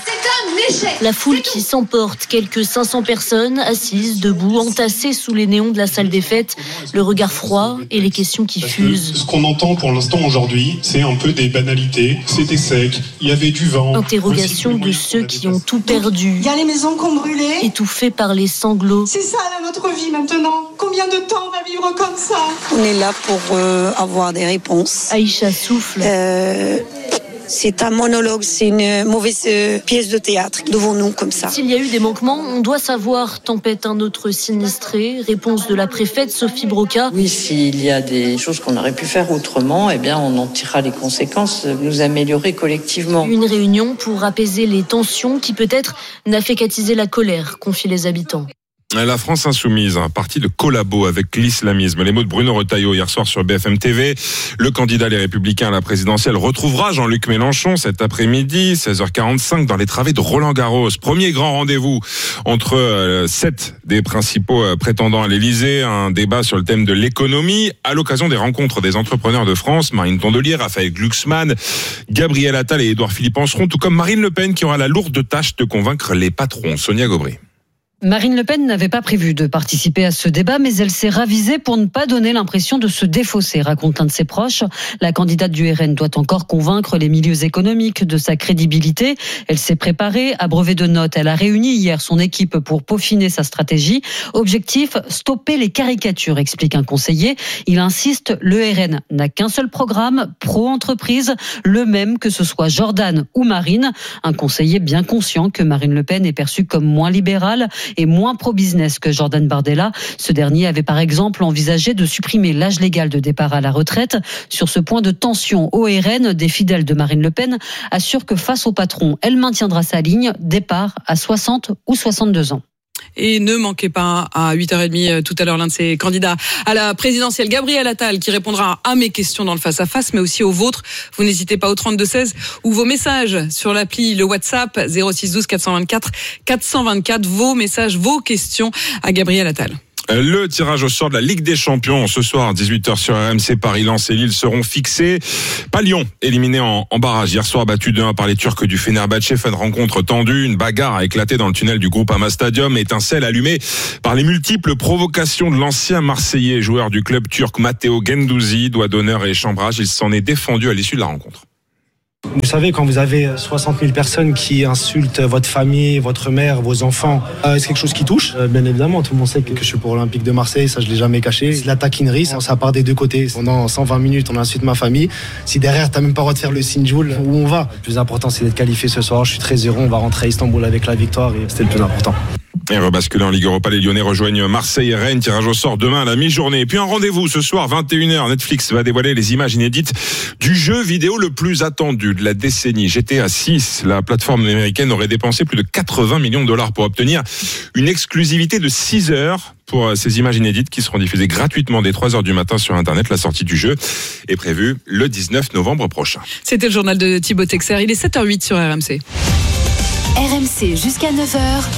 La foule qui s'emporte, quelques 500 personnes assises, debout, entassées sous les néons de la salle des fêtes, le regard froid et les questions qui fusent. Ce qu'on entend pour l'instant aujourd'hui, c'est un peu des banalités. C'était sec, il y avait du vent. Interrogation de ceux qui ont tout perdu. Il y a les maisons qui ont brûlé. Étouffés par les sanglots. C'est ça là, notre vie maintenant. Combien de temps on va vivre comme ça? On est là pour avoir des réponses. Aïcha souffle. C'est un monologue, c'est une mauvaise pièce de théâtre devant nous comme ça. S'il y a eu des manquements, on doit savoir, tempête un autre sinistré. Réponse de la préfète Sophie Broca. Oui, s'il y a des choses qu'on aurait pu faire autrement, eh bien on en tirera les conséquences, nous améliorer collectivement. Une réunion pour apaiser les tensions qui peut-être n'a fait qu'attiser la colère, confient les habitants. La France insoumise, un parti de collabo avec l'islamisme. Les mots de Bruno Retailleau hier soir sur BFM TV. Le candidat Les Républicains à la présidentielle retrouvera Jean-Luc Mélenchon cet après-midi, 16h45, dans les travées de Roland-Garros. Premier grand rendez-vous entre 7 des principaux prétendants à l'Élysée. Un débat sur le thème de l'économie à l'occasion des rencontres des entrepreneurs de France. Marine Tondelier, Raphaël Glucksmann, Gabriel Attal et Édouard Philippe en seront, tout comme Marine Le Pen qui aura la lourde tâche de convaincre les patrons. Sonia Gobry. Marine Le Pen n'avait pas prévu de participer à ce débat, mais elle s'est ravisée pour ne pas donner l'impression de se défausser, raconte un de ses proches. La candidate du RN doit encore convaincre les milieux économiques de sa crédibilité. Elle s'est préparée, abreuvée de notes. Elle a réuni hier son équipe pour peaufiner sa stratégie. Objectif, stopper les caricatures, explique un conseiller. Il insiste, le RN n'a qu'un seul programme, pro-entreprise, le même que ce soit Jordan ou Marine. Un conseiller bien conscient que Marine Le Pen est perçue comme moins libérale est moins pro-business que Jordan Bardella. Ce dernier avait par exemple envisagé de supprimer l'âge légal de départ à la retraite. Sur ce point de tension au RN, des fidèles de Marine Le Pen assurent que face au patron, elle maintiendra sa ligne, départ à 60 ou 62 ans. Et ne manquez pas à 8h30 tout à l'heure l'un de ces candidats à la présidentielle, Gabriel Attal, qui répondra à mes questions dans le face-à-face, mais aussi aux vôtres. Vous n'hésitez pas au 32-16 ou vos messages sur l'appli, le WhatsApp 06 12 424 424. Vos messages, vos questions à Gabriel Attal. Le tirage au sort de la Ligue des Champions ce soir, 18h sur RMC. Paris, Lens et Lille seront fixés. Pas Lyon, éliminé en barrage hier soir, battu 2-1 par les Turcs du Fenerbahçe. Fin de rencontre tendue, une bagarre a éclaté dans le tunnel du Groupama Stadium. Étincelle allumée par les multiples provocations de l'ancien Marseillais, joueur du club turc Matteo Guendouzi, doigt d'honneur et chambrage. Il s'en est défendu à l'issue de la rencontre. Vous savez, quand vous avez 60 000 personnes qui insultent votre famille, votre mère, vos enfants, c'est quelque chose qui touche. Bien évidemment, tout le monde sait que je suis pour l'Olympique de Marseille, ça je l'ai jamais caché. C'est de la taquinerie, ça part des deux côtés. Pendant 120 minutes, on insulte ma famille. Si derrière, t'as même pas le droit de faire le signe Joule, où on va. Le plus important, c'est d'être qualifié ce soir. Je suis très heureux, on va rentrer à Istanbul avec la victoire et c'était le plus important. Et rebasculer en Ligue Europa, les Lyonnais rejoignent Marseille et Rennes, tirage au sort demain à la mi-journée. Et puis un rendez-vous ce soir, 21h, Netflix va dévoiler les images inédites du jeu vidéo le plus attendu de la décennie, GTA 6. La plateforme américaine aurait dépensé plus de 80 millions de dollars pour obtenir une exclusivité de 6 heures pour ces images inédites qui seront diffusées gratuitement dès 3h du matin sur Internet. La sortie du jeu est prévue le 19 novembre prochain. C'était le journal de Thibaut Texer. Il est 7h08 sur RMC. RMC jusqu'à 9h.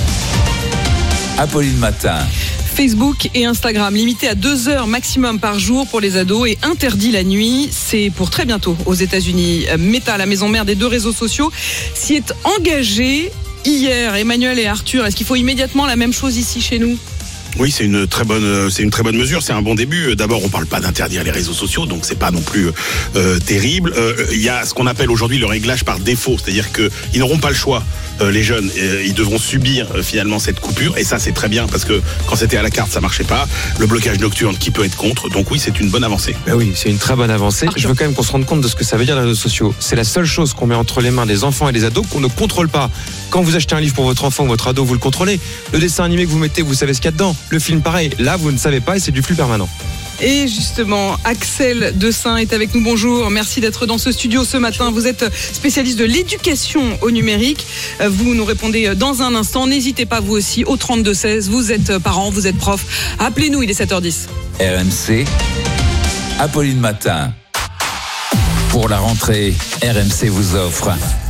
Apolline Matin. Facebook et Instagram limités à 2 heures maximum par jour pour les ados et interdit la nuit. C'est pour très bientôt aux États-Unis. Meta, la maison mère des deux réseaux sociaux, s'y est engagée hier. Emmanuel et Arthur, est-ce qu'il faut immédiatement la même chose ici chez nous ? Oui, c'est une très bonne mesure. C'est un bon début. D'abord, on parle pas d'interdire les réseaux sociaux, donc c'est pas non plus terrible. Il y a ce qu'on appelle aujourd'hui le réglage par défaut, c'est-à-dire que ils n'auront pas le choix. Les jeunes, ils devront subir finalement cette coupure, et ça c'est très bien parce que quand c'était à la carte, ça marchait pas. Le blocage nocturne qui peut être contre, donc oui, c'est une bonne avancée. Ben oui, c'est une très bonne avancée. Je veux quand même qu'on se rende compte de ce que ça veut dire les réseaux sociaux. C'est la seule chose qu'on met entre les mains des enfants et des ados qu'on ne contrôle pas. Quand vous achetez un livre pour votre enfant ou votre ado, vous le contrôlez. Le dessin animé que vous mettez, vous savez ce qu'il y a dedans. Le film, pareil. Là, vous ne savez pas et c'est du flux permanent. Et justement, Axel Desain est avec nous. Bonjour, merci d'être dans ce studio ce matin. Vous êtes spécialiste de l'éducation au numérique. Vous nous répondez dans un instant. N'hésitez pas vous aussi au 32-16. Vous êtes parent, vous êtes prof. Appelez-nous, il est 7h10. RMC, Apolline Matin. Pour la rentrée, RMC vous offre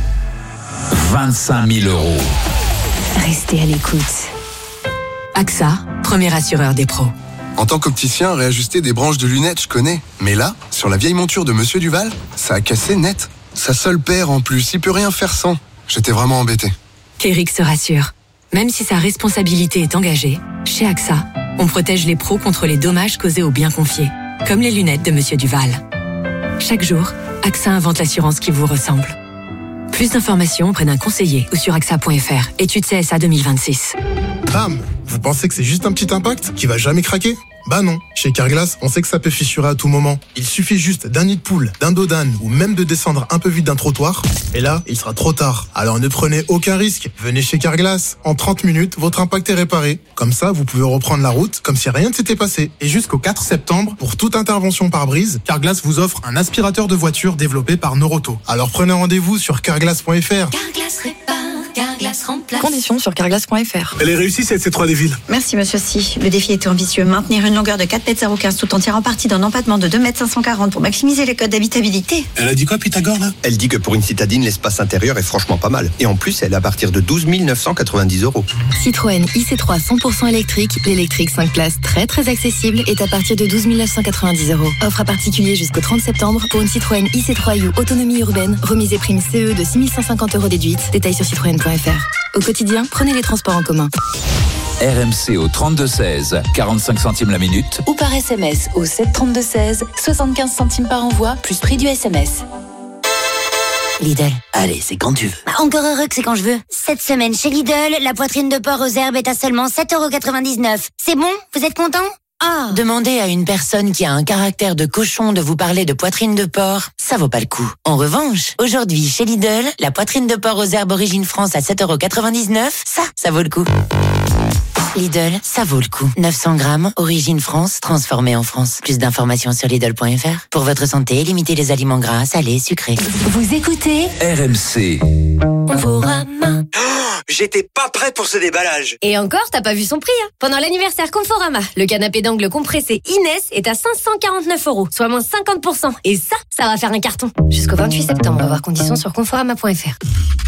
25 000 €. Restez à l'écoute. AXA, premier assureur des pros. En tant qu'opticien, réajuster des branches de lunettes, je connais. Mais là, sur la vieille monture de Monsieur Duval, ça a cassé net. Sa seule paire en plus, il peut rien faire sans. J'étais vraiment embêté. Qu'Eric se rassure. Même si sa responsabilité est engagée, chez AXA, on protège les pros contre les dommages causés aux biens confiés. Comme les lunettes de Monsieur Duval. Chaque jour, AXA invente l'assurance qui vous ressemble. Plus d'informations auprès d'un conseiller ou sur AXA.fr. Étude CSA 2026. Bam! Vous pensez que c'est juste un petit impact qui va jamais craquer? Bah non. Chez Carglass, on sait que ça peut fissurer à tout moment. Il suffit juste d'un nid de poule, d'un dos d'âne ou même de descendre un peu vite d'un trottoir. Et là, il sera trop tard. Alors ne prenez aucun risque. Venez chez Carglass. En 30 minutes, votre impact est réparé. Comme ça, vous pouvez reprendre la route comme si rien ne s'était passé. Et jusqu'au 4 septembre, pour toute intervention par brise, Carglass vous offre un aspirateur de voiture développé par Noroto. Alors prenez rendez-vous sur carglass.fr. Carglass répare, Carglass remplace. Conditions sur carglass.fr. Elle est réussie cette C3 des villes. Merci monsieur Si. Le défi était ambitieux. Maintenir une longueur de 4,015 m tout en tirant parti d'un empattement de 2,540 m pour maximiser les codes d'habitabilité. Elle a dit quoi Pythagore là? Elle dit que pour une citadine, l'espace intérieur est franchement pas mal. Et en plus, elle est à partir de 12 990 €. Citroën IC3 100% électrique, l'électrique 5 places très très accessible est à partir de 12 990 €. Offre à particulier jusqu'au 30 septembre pour une Citroën IC3U autonomie urbaine, remise et prime CE de 6 550 € déduite. Détails sur citroën.fr. Au quotidien, prenez les transports en commun. RMC au 32-16, 45 centimes la minute. Ou par SMS au 732-16, 75 centimes par envoi, plus prix du SMS. Lidl. Allez, c'est quand tu veux. Encore heureux que c'est quand je veux. Cette semaine chez Lidl, la poitrine de porc aux herbes est à seulement 7,99 €. C'est bon? Vous êtes content? Ah. Demandez à une personne qui a un caractère de cochon de vous parler de poitrine de porc, ça vaut pas le coup. En revanche, aujourd'hui chez Lidl, la poitrine de porc aux herbes origine France à 7,99 €, ça vaut le coup. Lidl, ça vaut le coup. 900 grammes, origine France, transformée en France. Plus d'informations sur Lidl.fr. Pour votre santé, limitez les aliments gras, salés, sucrés. Vous écoutez RMC. Conforama. J'étais pas prêt pour ce déballage. Et encore, t'as pas vu son prix, hein. Pendant l'anniversaire Conforama, le canapé d'angle compressé Inès est à 549 €, soit moins 50%. Et ça va faire un carton. Jusqu'au 28 septembre, voir conditions sur conforama.fr.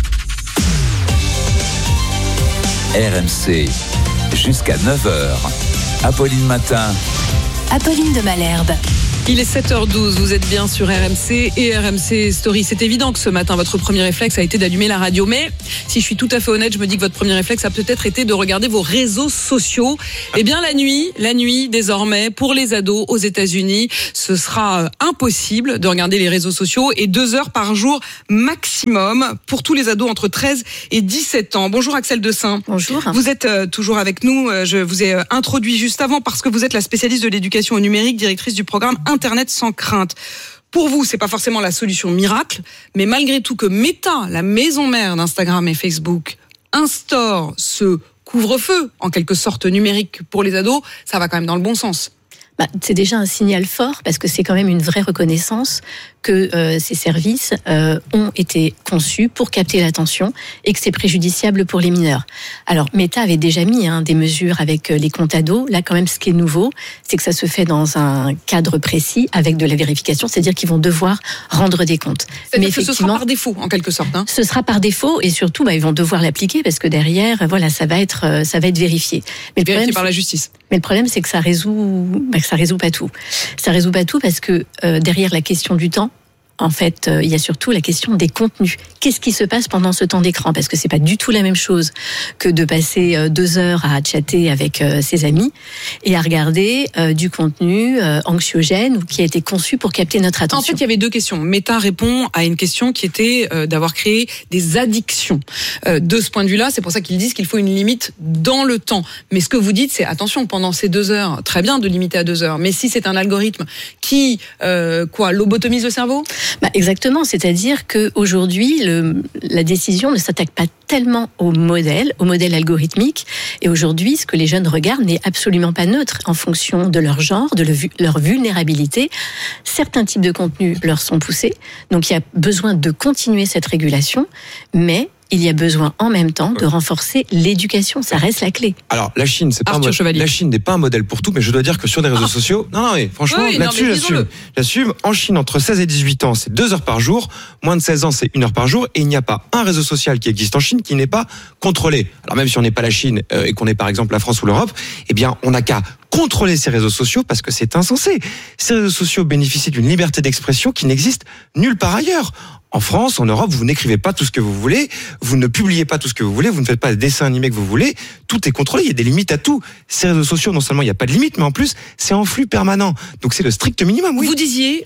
RMC, jusqu'à 9h. Apolline Matin. Apolline de Malherbe. Il est 7h12, vous êtes bien sur RMC et RMC Story. C'est évident que ce matin, votre premier réflexe a été d'allumer la radio. Mais si je suis tout à fait honnête, je me dis que votre premier réflexe a peut-être été de regarder vos réseaux sociaux. Eh bien, la nuit, désormais, pour les ados aux États-Unis, ce sera impossible de regarder les réseaux sociaux et 2 heures par jour maximum pour tous les ados entre 13 et 17 ans. Bonjour Axel Desaint. Bonjour. Vous êtes toujours avec nous. Je vous ai introduit juste avant parce que vous êtes la spécialiste de l'éducation au numérique, directrice du programme Internet sans crainte. Pour vous, c'est pas forcément la solution miracle, mais malgré tout que Meta, la maison mère d'Instagram et Facebook, instaure ce couvre-feu, en quelque sorte numérique pour les ados, ça va quand même dans le bon sens. C'est déjà un signal fort parce que c'est quand même une vraie reconnaissance que ces services ont été conçus pour capter l'attention et que c'est préjudiciable pour les mineurs. Alors, Meta avait déjà mis des mesures avec les comptes ados. Là, quand même, ce qui est nouveau, c'est que ça se fait dans un cadre précis avec de la vérification, c'est-à-dire qu'ils vont devoir rendre des comptes. C'est-à-dire que ce sera par défaut, en quelque sorte. Ce sera par défaut et surtout, ils vont devoir l'appliquer parce que derrière, ça va être vérifié. Mais vérifié par la justice. Mais le problème, c'est que ça résout pas tout. Ça résout pas tout parce que derrière la question du temps, en fait, il y a surtout la question des contenus. Qu'est-ce qui se passe pendant ce temps d'écran ? Parce que c'est pas du tout la même chose que de passer 2 heures à chatter avec ses amis et à regarder du contenu anxiogène ou qui a été conçu pour capter notre attention. En fait, il y avait 2 questions. Meta répond à une question qui était d'avoir créé des addictions. De ce point de vue-là, c'est pour ça qu'ils disent qu'il faut une limite dans le temps. Mais ce que vous dites, c'est attention, pendant ces 2 heures, très bien de limiter à 2 heures. Mais si c'est un algorithme qui, lobotomise le cerveau ? Exactement, c'est-à-dire qu'aujourd'hui, la décision ne s'attaque pas tellement au modèle algorithmique. Et aujourd'hui, ce que les jeunes regardent n'est absolument pas neutre en fonction de leur genre, de leur vulnérabilité. Certains types de contenus leur sont poussés, donc il y a besoin de continuer cette régulation, mais il y a besoin en même temps de renforcer l'éducation. Ça reste la clé. Alors, la Chine, la Chine n'est pas un modèle pour tout, mais je dois dire que sur les réseaux sociaux, non, mais franchement, j'assume. En Chine, entre 16 et 18 ans, c'est 2 heures par jour. Moins de 16 ans, c'est 1 heure par jour. Et il n'y a pas un réseau social qui existe en Chine qui n'est pas contrôlé. Alors, même si on n'est pas la Chine et qu'on est par exemple la France ou l'Europe, eh bien, on n'a qu'à contrôler ces réseaux sociaux parce que c'est insensé. Ces réseaux sociaux bénéficient d'une liberté d'expression qui n'existe nulle part ailleurs. En France, en Europe, vous n'écrivez pas tout ce que vous voulez, vous ne publiez pas tout ce que vous voulez, vous ne faites pas les dessins animés que vous voulez, tout est contrôlé, il y a des limites à tout. Ces réseaux sociaux, non seulement il n'y a pas de limite, mais en plus, c'est en flux permanent. Donc c'est le strict minimum, oui. Vous disiez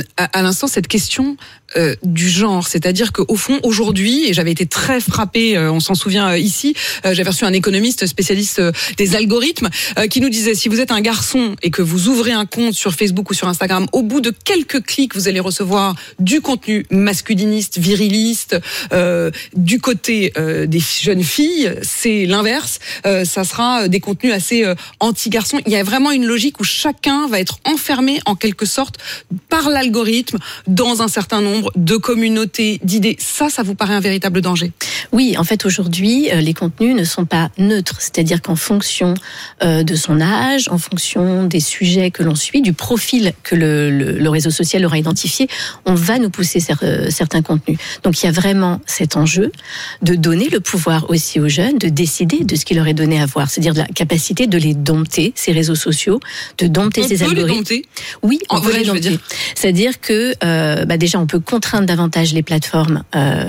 à l'instant cette question du genre, c'est-à-dire qu'au fond, aujourd'hui, et j'avais été très frappée, on s'en souvient ici, j'avais reçu un économiste spécialiste des algorithmes qui nous disait, si vous êtes un garçon et que vous ouvrez un compte sur Facebook ou sur Instagram, au bout de quelques clics, vous allez recevoir du contenu masculiniste, viriliste. Du côté des jeunes filles, c'est l'inverse. Ça sera des contenus assez anti-garçons. Il y a vraiment une logique où chacun va être enfermé en quelque sorte par l'algorithme dans un certain nombre de communautés, d'idées. Ça vous paraît un véritable danger ? Oui, en fait, aujourd'hui, les contenus ne sont pas neutres. C'est-à-dire qu'en fonction de son âge, en fonction des sujets que l'on suit, du profil que le réseau social aura identifié, on va nous pousser certains contenus. Donc, il y a vraiment cet enjeu de donner le pouvoir aussi aux jeunes, de décider de ce qu'il leur est donné à voir. C'est-à-dire de la capacité de les dompter, ces réseaux sociaux, de dompter ces algorithmes. On peut les dompter ? Oui, on peut les dompter. C'est-à-dire que, déjà, on peut contraindre davantage les plateformes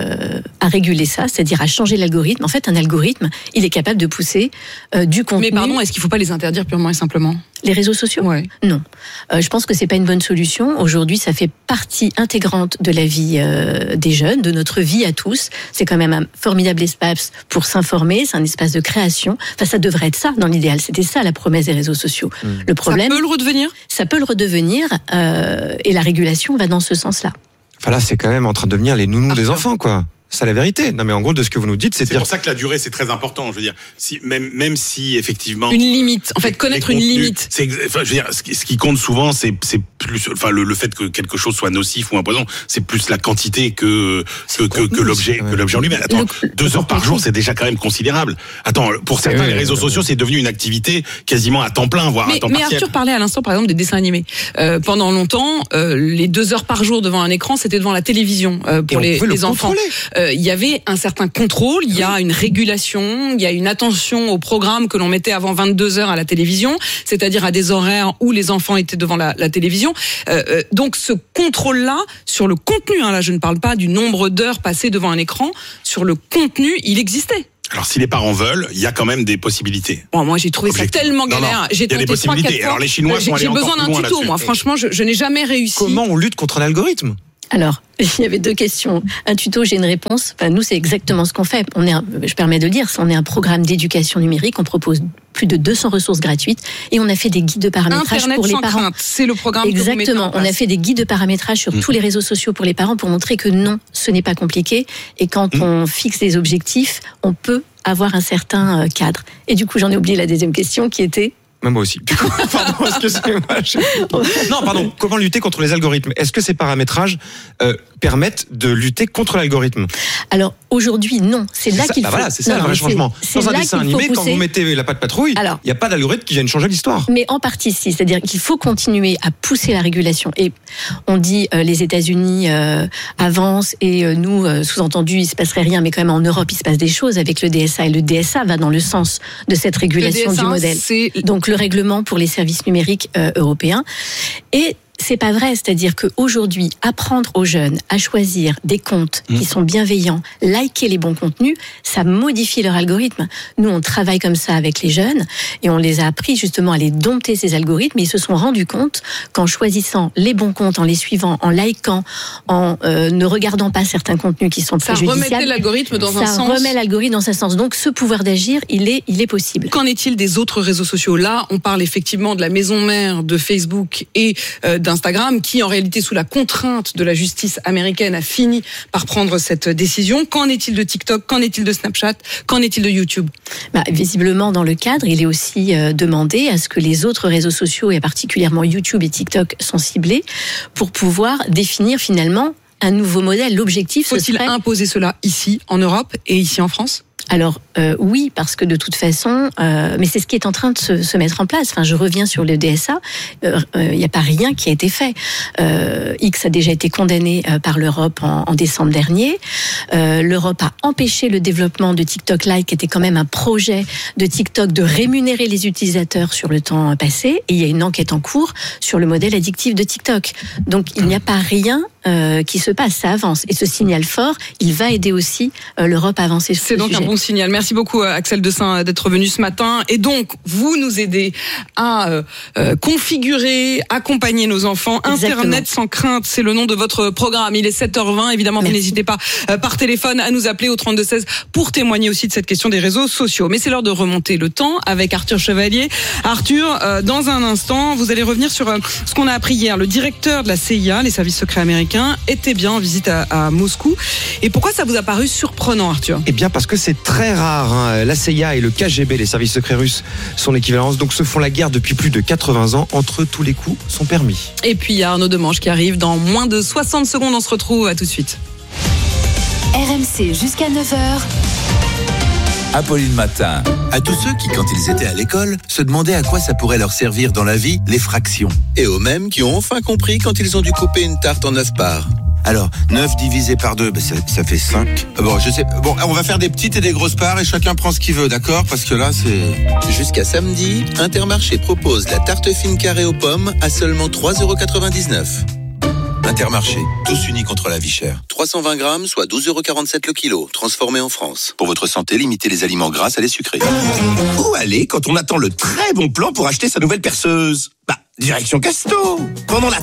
à réguler ça, c'est-à-dire à changer l'algorithme. En fait, un algorithme, il est capable de pousser du contenu. Mais pardon, est-ce qu'il ne faut pas les interdire purement et simplement ? Les réseaux sociaux ? Ouais. Non. Je pense que c'est pas une bonne solution. Aujourd'hui, ça fait partie intégrante de la vie des jeunes, de notre vie à tous. C'est quand même un formidable espace pour s'informer, c'est un espace de création. Enfin, ça devrait être ça, dans l'idéal. C'était ça, la promesse des réseaux sociaux. Le problème... Ça peut le redevenir ? Ça peut le redevenir, et la régulation va dans ce sens-là. Enfin là, c'est quand même en train de devenir les nounous des enfants, quoi. C'est la vérité. Non, mais en gros, de ce que vous nous dites, c'est pour ça que la durée, c'est très important. Je veux dire, même si effectivement une limite. En fait, connaître une limite. Je veux dire, ce qui compte souvent, c'est plus, enfin, le fait que quelque chose soit nocif ou un poison, c'est plus la quantité que l'objet en lui-même. Attends, 2 heures par jour, c'est déjà quand même considérable. Attends, pour certains, les réseaux sociaux, c'est devenu une activité quasiment à temps plein, voire à temps partiel. Mais Arthur parlait à l'instant, par exemple, des dessins animés. Pendant longtemps, les 2 heures par jour devant un écran, c'était devant la télévision pour les enfants. Il y avait un certain contrôle, il y a une régulation, il y a une attention au programme que l'on mettait avant 22 heures à la télévision, c'est-à-dire à des horaires où les enfants étaient devant la télévision. Donc ce contrôle-là, sur le contenu, là je ne parle pas du nombre d'heures passées devant un écran, sur le contenu, il existait. Alors si les parents veulent, il y a quand même des possibilités. Bon, moi j'ai trouvé ça tellement galère. J'ai tenté 3-4 fois. Alors les Chinois sont allés encore plus loin. J'ai besoin d'un tuto, moi. Franchement, je n'ai jamais réussi. Comment on lutte contre l'algorithme ? Alors, il y avait 2 questions. Un tuto, j'ai une réponse. Enfin, nous, c'est exactement ce qu'on fait. Je permets de le dire, on est un programme d'éducation numérique. On propose plus de 200 ressources gratuites et on a fait des guides de paramétrage Internet pour les sans parents. Crainte, c'est le programme Exactement. Que vous mettez en place. On a fait des guides de paramétrage sur tous les réseaux sociaux pour les parents pour montrer que non, ce n'est pas compliqué. Et quand on fixe des objectifs, on peut avoir un certain cadre. Et du coup, j'en ai oublié la deuxième question qui était... Moi aussi. Pardon, excusez-moi. Non, pardon. Comment lutter contre les algorithmes ? Est-ce que ces paramétrages permettent de lutter contre l'algorithme ? Alors aujourd'hui, non. C'est là qu'il faut. Voilà, c'est ça le vrai changement. Dans un dessin animé, quand vous mettez la patte patrouille, il n'y a pas d'algorithme qui vienne changer l'histoire. Mais en partie, si. C'est-à-dire qu'il faut continuer à pousser la régulation. Et on dit les États-Unis avancent et nous, sous-entendu, il se passerait rien. Mais quand même, en Europe, il se passe des choses avec le DSA. Et le DSA va dans le sens de cette régulation du modèle. Donc le règlement pour les services numériques européens. Et c'est pas vrai, c'est-à-dire qu'aujourd'hui, apprendre aux jeunes à choisir des comptes qui sont bienveillants, liker les bons contenus, ça modifie leur algorithme. Nous, on travaille comme ça avec les jeunes et on les a appris justement à les dompter ces algorithmes. Et ils se sont rendus compte qu'en choisissant les bons comptes, en les suivant, en likant, en ne regardant pas certains contenus qui sont préjudiciables, ça remettait l'algorithme dans un sens. Ça remet l'algorithme dans un sens. Donc, ce pouvoir d'agir, il est possible. Qu'en est-il des autres réseaux sociaux ? Là, on parle effectivement de la maison mère de Facebook et d'Instagram, qui en réalité, sous la contrainte de la justice américaine, a fini par prendre cette décision. Qu'en est-il de TikTok ? Qu'en est-il de Snapchat ? Qu'en est-il de YouTube ? Visiblement, dans le cadre, il est aussi demandé à ce que les autres réseaux sociaux, et particulièrement YouTube et TikTok, sont ciblés pour pouvoir définir finalement un nouveau modèle. L'objectif, ce serait... Faut-il imposer cela ici, en Europe et ici en France ? Alors oui, parce que de toute façon, mais c'est ce qui est en train de se mettre en place. Enfin, je reviens sur le DSA. Il n'y a pas rien qui a été fait. X a déjà été condamné par l'Europe en décembre dernier. L'Europe a empêché le développement de TikTok Lite, qui était quand même un projet de TikTok de rémunérer les utilisateurs sur le temps passé. Et il y a une enquête en cours sur le modèle addictif de TikTok. Donc il n'y a pas rien qui se passe, ça avance. Et ce signal fort, il va aider aussi l'Europe à avancer sur ce sujet. C'est donc un bon signal. Merci beaucoup Axel Dessin d'être venu ce matin. Et donc, vous nous aidez à configurer, accompagner nos enfants. Exactement. Internet sans crainte, c'est le nom de votre programme. Il est 7h20. Évidemment, vous n'hésitez pas par téléphone à nous appeler au 3216 pour témoigner aussi de cette question des réseaux sociaux. Mais c'est l'heure de remonter le temps avec Arthur Chevalier. Arthur, dans un instant, vous allez revenir sur ce qu'on a appris hier. Le directeur de la CIA, les services secrets américains, était bien en visite à Moscou. Et pourquoi ça vous a paru surprenant, Arthur ? Eh bien, parce que c'est très rare. La CIA et le KGB, les services secrets russes, sont l'équivalence. Donc, se font la guerre depuis plus de 80 ans. Entre eux, tous les coups sont permis. Et puis, il y a Arnaud Demange qui arrive dans moins de 60 secondes. On se retrouve. À tout de suite. RMC jusqu'à 9h. Apolline Matin. À tous ceux qui, quand ils étaient à l'école, se demandaient à quoi ça pourrait leur servir dans la vie, les fractions. Et aux mêmes qui ont enfin compris quand ils ont dû couper une tarte en 9 parts. Alors, 9 divisé par 2, ça fait 5. Bon, je sais. Bon, on va faire des petites et des grosses parts et chacun prend ce qu'il veut, d'accord ? Parce que là, c'est... Jusqu'à samedi, Intermarché propose la tarte fine carrée aux pommes à seulement 3,99 €. Intermarché, tous unis contre la vie chère. 320 grammes, soit 12,47 € le kilo, transformé en France. Pour votre santé, limitez les aliments gras à les sucrés. Où aller quand on attend le très bon plan pour acheter sa nouvelle perceuse ? Direction Casto. Pendant la